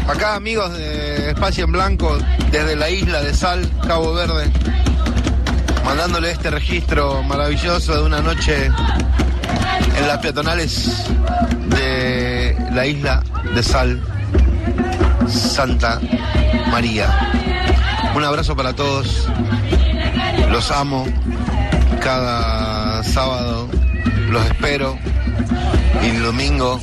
Acá amigos de Espacio en Blanco, desde la isla de Sal, Cabo Verde, mandándole este registro maravilloso de una noche en las peatonales de la isla de Sal, Santa María. Un abrazo para todos, los amo, cada sábado los espero y el domingo